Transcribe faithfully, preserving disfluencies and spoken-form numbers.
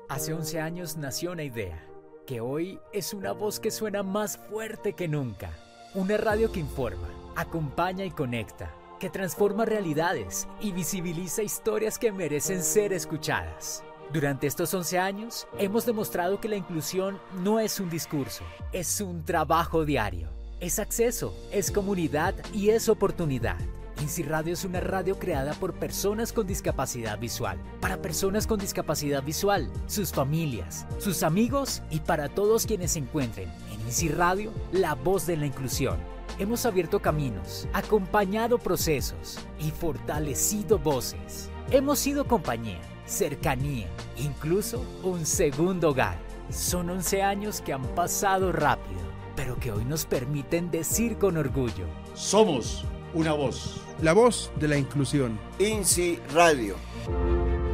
Hace once años nació una idea, que hoy es una voz que suena más fuerte que nunca. Una radio que informa, acompaña y conecta, que transforma realidades y visibiliza historias que merecen ser escuchadas. Durante estos once años, hemos demostrado que la inclusión no es un discurso, es un trabajo diario. Es acceso, es comunidad y es oportunidad. INSI Radio es una radio creada por personas con discapacidad visual, para personas con discapacidad visual, sus familias, sus amigos y para todos quienes se encuentren en INSI Radio, la voz de la inclusión. Hemos abierto caminos, acompañado procesos y fortalecido voces. Hemos sido compañía, cercanía, incluso un segundo hogar. Son once años que han pasado rápido, pero que hoy nos permiten decir con orgullo: somos una voz. La voz de la inclusión. INSI Radio.